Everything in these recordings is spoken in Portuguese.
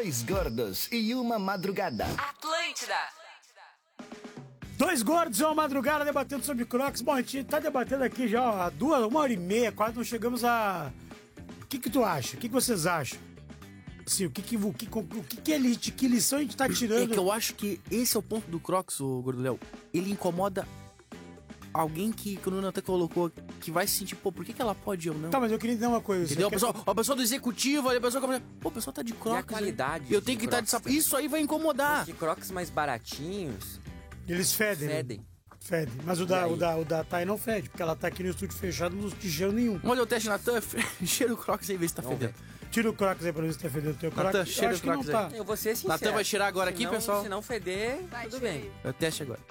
Dois gordos e uma madrugada. Atlântida. Dois gordos e uma madrugada debatendo sobre Crocs. Bom, a gente tá debatendo aqui já há 1h30, quase não chegamos a... O que tu acha? O que vocês acham? Assim, que lição a gente tá tirando? É que eu acho que esse é o ponto do Crocs, o Gordo Léo. Ele incomoda alguém que o Natan colocou, que vai se sentir, pô, por que ela pode ou não? Tá, mas eu queria entender uma coisa. Entendeu? A pessoa do executivo, a pessoa começa, pô, a pessoa tá de Crocs. E a qualidade eu tenho que estar de sapato. Isso aí vai incomodar. Porque Crocs mais baratinhos Eles fedem. fedem. Fede. Mas o da Thay não fede, porque ela tá aqui no estúdio fechado, não tem cheiro nenhum. Vamos olhar o teste, Natan, cheira o Crocs aí e vê se tá fedendo. Tira o Crocs aí pra ver se tá fedendo o teu Crocs. Natan, cheira o Crocs aí. Tá. Eu vou ser sincero. Natan vai cheirar agora aqui, pessoal. Se não feder, Vai, tudo cheira bem. aí. É o teste agora.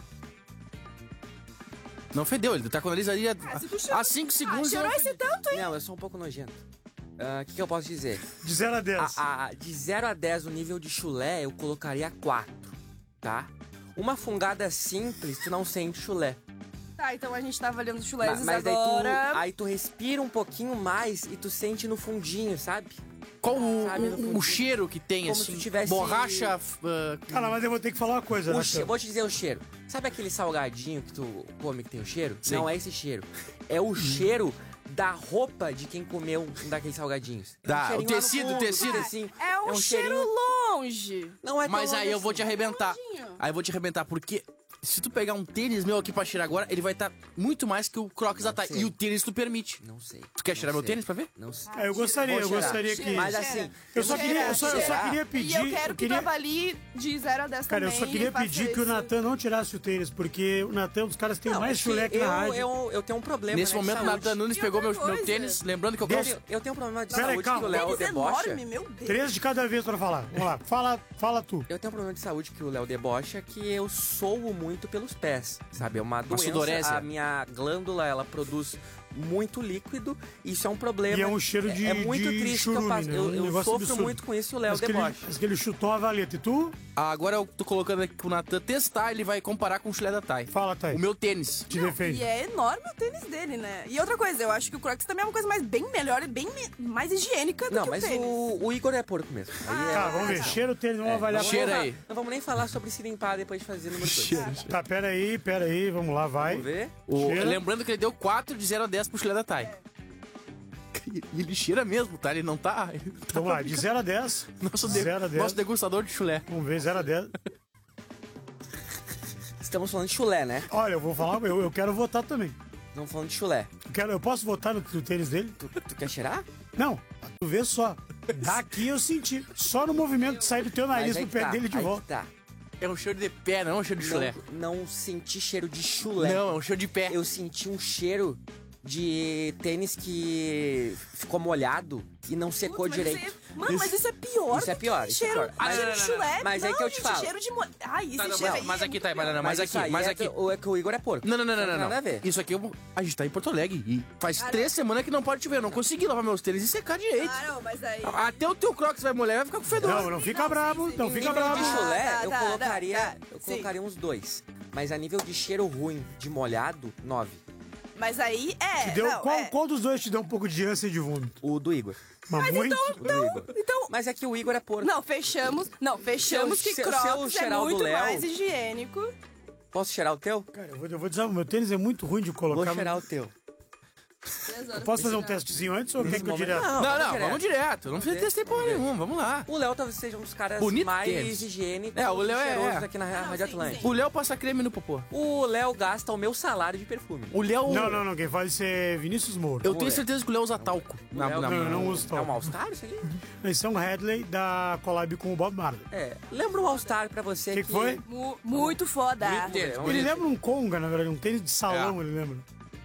Não fedeu, ele tá com o nariz ali há 5 segundos. Cheirou esse tanto, hein? Não, eu sou um pouco nojento. O que eu posso dizer? De 0 a 10. De 0 a 10, o nível de chulé, eu colocaria 4, tá? Uma fungada simples, tu não sente chulé. Tá, então a gente tá avaliando os chuleses Mas agora. aí tu respira um pouquinho mais e tu sente no fundinho, sabe? Qual Sabe, no o fundinho. cheiro que tem, Como assim? se tivesse- Borracha... Cara, mas eu vou ter que falar uma coisa, Natan. Vou te dizer o cheiro. Sabe aquele salgadinho que tu come que tem o cheiro? Sim. Não é esse cheiro. É o cheiro da roupa de quem comeu um daqueles salgadinhos. É um Tá, cheirinho o lá no tecido, fundo, o tecido. assim. É um cheiro cheirinho- longe. Não é tão Mas aí longe eu vou assim. te arrebentar. Longinho. Aí eu vou te arrebentar, porque se tu pegar um tênis meu aqui pra cheirar agora, ele vai estar muito mais que o Crocs da Thay. sei. E o tênis tu permite. Não sei. Tu quer cheirar Não meu sei. tênis pra ver? Não sei. Eu gostaria Vou cheirar. que... Mas assim, Eu só queria cheirar. pedir... E eu quero que tu avalie de 0 a 10 Cara, eu também. só queria e faça pedir que o esse- Natan não tirasse o tênis, porque o Natan é um dos caras que tem Não, mais é que chulé aqui na rádio. eu tenho um problema, Nesse né, de momento, o saúde. Natan Nunes E pegou outra meu coisa? tênis, lembrando que eu Deixa- gosto... Eu tenho um problema de Pera aí, saúde calma. que o Léo Tênis debocha. enorme, meu Deus. 3 de cada vez pra falar. Vamos lá, fala tu. Eu tenho um problema de saúde que o Léo debocha, que eu soo muito pelos pés, sabe? É uma doença. sudorese. A minha glândula, ela produz muito líquido. Isso é um problema. E é um cheiro de É muito de triste churume, que eu passo. né? Um Eu negócio sofro absurdo. muito com isso e o Léo Parece debocha. que ele chutou uma valeta. E tu? Agora eu tô colocando aqui pro Natan testar, ele vai comparar com o chulé da Thay. Fala, Thay. O meu tênis. Te Não, defende. E é enorme o tênis dele, né? E outra coisa, eu acho que o Crocs também é uma coisa bem melhor e mais higiênica do Não, que mas o tênis. o Igor é porco mesmo. Aí é... Tá, vamos ver. Cheira o tênis, vamos avaliar. cheira aí. Não vamos nem falar sobre se limpar depois de fazer número 2. Tá, pera aí, vamos lá, vai. Vamos ver? Cheira. Lembrando que ele deu 4 de 0 a 10 pro chulé da Thay. E ele cheira mesmo, tá? Ele não tá... Vamos lá, de 0 a 10. Nosso, 0 a 10. nosso degustador de chulé. Vamos ver, 0 a 10. Estamos falando de chulé, né? Olha, eu vou falar, eu quero votar também. Não falando de chulé. Eu posso votar no tênis dele? Tu quer cheirar? Não, tu vê só. Daqui eu senti. Só no movimento de sair do teu nariz aí pro que pé tá, dele de aí volta. que tá. É um cheiro de pé, não é um cheiro de chulé. Não senti cheiro de chulé. Não, é um cheiro de pé. Eu senti um cheiro de tênis que ficou molhado e não secou Putz, mas direito. isso é- Mano, mas isso é pior. Isso é do que pior, isso é cheiro, pior. Ah, cheiro não, de não, chulé. mas aí não, que eu te gente, falo. cheiro de... Ai, esse Tá, não, cheiro não, aí mas é aqui, muito tá, pior. banana, mas isso aqui, aí mas é aqui. que o Igor é porco. Não. Tem nada a ver. Isso aqui, a gente tá em Porto Alegre e faz 3 semanas que não pode chover. Eu não consegui lavar meus tênis e secar direito. Ah, não, mas aí... Até o teu Crocs vai molhar e vai ficar com fedor. Não fica brabo, não Em fica nível brabo. de chulé, Tá, eu tá, colocaria, tá. eu Sim. colocaria uns 2. Mas a nível de cheiro ruim, de molhado, 9. Mas aí é... Deu, não, qual dos dois te deu um pouco de ânsia e de vômito? O do Igor. Mas muito? Então... Mas é que o Igor é porco. Não, fechamos que se eu Crocs é cheirar o do muito Léo- mais higiênico. Posso cheirar o teu? Cara, eu vou dizer, o meu tênis é muito ruim de Vou colocar. cheirar o teu. Posso fazer um testezinho antes ou quer que eu direto? Não, vamos direto. Não precisa testar porra Vamos ver. nenhuma, vamos lá. O Léo talvez seja um dos caras Bonito mais tênis. higiênicos É, o Léo e é- cheirosos é. aqui na Rádio Atlântica. O Léo passa creme no popô. O Léo gasta o meu salário de perfume. O Léo... Não, quem faz isso é Vinícius Moura. Eu tenho ver. certeza que o Léo usa talco. Léo- Não, eu não uso É um tal. All-Star isso aqui? Esse é um Headley da collab com o Bob Marley. É. Lembra um All-Star pra você Que foi? Muito foda. Bonito tênis, Ele lembra um Conga, na verdade, um tênis de salão, ele lembra.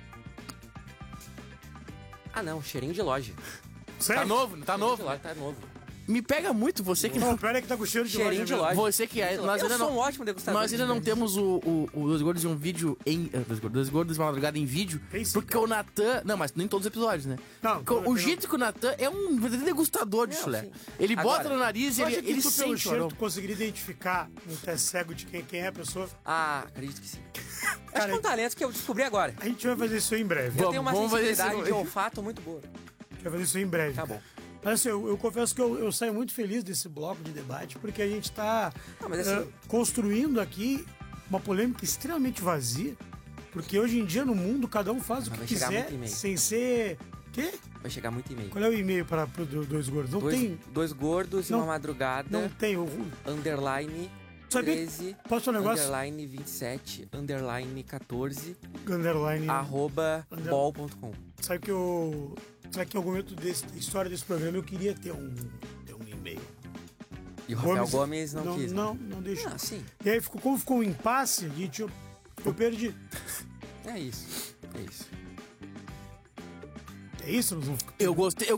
Ah, não, cheirinho de loja. Sério? Tá novo, tá Cheirinho novo. de loja, tá novo. Me pega muito você que Não, não... pera aí que tá com cheiro de Cheirinho de mesmo. loja. Você que é... Nós eu ainda sou não... um ótimo degustador. Nós ainda de não vinho. temos o Dois Gordos em um vídeo em... Dois Gordos de Madrugada em vídeo. Tem sim, Porque cara. o Natan... Não, mas nem todos os episódios, né? Não, O jeito que o Natan é um verdadeiro degustador de Não, chulé. sim. Ele bota Agora, no nariz e Tu acha que ele tu, pelo sente o cheiro, aroma. tu conseguiria identificar um teste cego de quem é a pessoa? Ah, acredito que sim. Acho Cara, que é um talento que eu descobri agora. A gente vai fazer isso em breve. Eu tenho uma vamos fazer sensibilidade esse- de olfato muito boa. A gente vai fazer isso em breve. Tá bom. Mas assim, eu confesso que eu saio muito feliz desse bloco de debate, porque a gente tá mas assim- construindo aqui uma polêmica extremamente vazia, porque hoje em dia no mundo cada um faz o que Vai chegar quiser, muito e-mail. sem ser... Quê? Vai chegar muito e-mail. Qual é o e-mail para dois gordos? Não tem... Dois gordos Não- e uma madrugada. Não tem. Underline Sabia? 13. Posso falar um negócio? Underline 27. Underline 14. Underline... Arroba Under- bol.com. Sabe que eu... Sabe que em algum momento da história desse programa eu queria ter um e-mail. E o Rafael Gomes não quis. Não deixou. Ah, sim. E aí, como ficou um impasse, gente, eu perdi. É isso. É isso. É isso? Nós vamos... Eu gostei,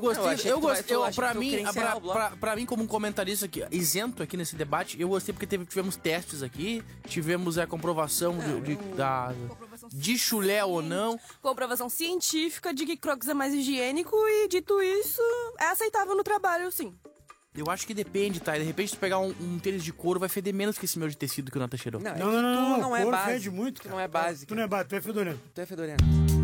pra mim, como um comentarista aqui, isento aqui nesse debate, eu gostei porque tivemos testes aqui, tivemos a comprovação de chulé ou não. Comprovação científica de que Crocs é mais higiênico e, dito isso, é aceitável no trabalho, sim. Eu acho que depende, tá? De repente, se tu pegar um tênis de couro, vai feder menos que esse meu de tecido que o Nata cheirou. Não, Não, tu não é couro base. fede muito, Tu cara. não é base. Tu não é base, tu é fedorento. Tu é fedorento.